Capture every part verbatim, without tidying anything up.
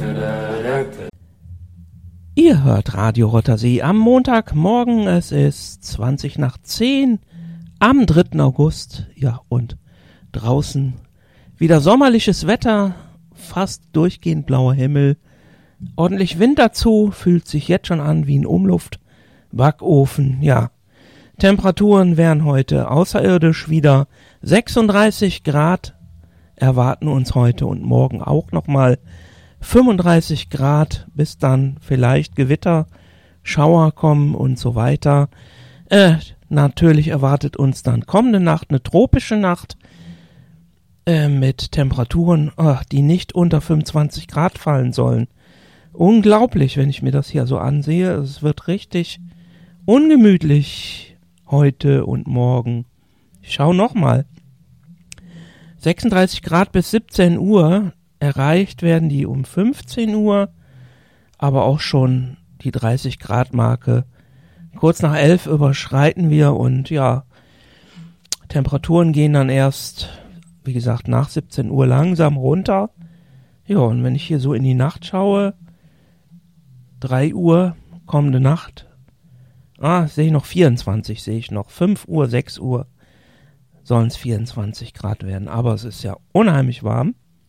Ihr hört Radio Rottersee am Montagmorgen, es ist zwanzig nach zehn am dritten August, ja, und draußen wieder sommerliches Wetter, fast durchgehend blauer Himmel, ordentlich Wind dazu, fühlt sich jetzt schon an wie ein Umluftbackofen, ja. Temperaturen wären heute außerirdisch wieder sechsunddreißig Grad, erwarten uns heute und morgen auch nochmal fünfunddreißig Grad, bis dann vielleicht Gewitter, Schauer kommen und so weiter. Äh, natürlich erwartet uns dann kommende Nacht eine tropische Nacht äh, mit Temperaturen, oh, die nicht unter fünfundzwanzig Grad fallen sollen. Unglaublich, wenn ich mir das hier so ansehe. Es wird richtig ungemütlich heute und morgen. Ich schau nochmal. sechsunddreißig Grad bis siebzehn Uhr. Erreicht werden die um fünfzehn Uhr, aber auch schon die dreißig Grad Marke. Kurz nach elf überschreiten wir und ja, Temperaturen gehen dann erst, wie gesagt, nach siebzehn Uhr langsam runter. Ja, und wenn ich hier so in die Nacht schaue, drei Uhr, kommende Nacht, ah, sehe ich noch vierundzwanzig, sehe ich noch, fünf Uhr, sechs Uhr sollen es vierundzwanzig Grad werden, aber es ist ja unheimlich warm.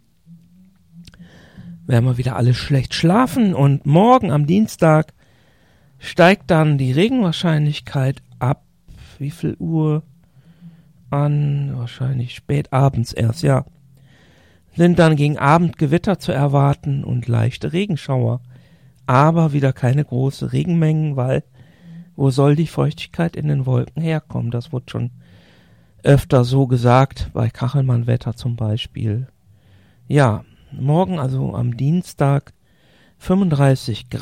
Werden wir wieder alle schlecht schlafen und morgen am Dienstag steigt dann die Regenwahrscheinlichkeit ab, wie viel Uhr an? Wahrscheinlich spät abends erst, ja. Sind dann gegen Abend Gewitter zu erwarten und leichte Regenschauer. Aber wieder keine große Regenmengen, weil wo soll die Feuchtigkeit in den Wolken herkommen? Das wurde schon öfter so gesagt, bei Kachelmann-Wetter zum Beispiel. Ja, morgen, also am Dienstag, fünfunddreißig Grad.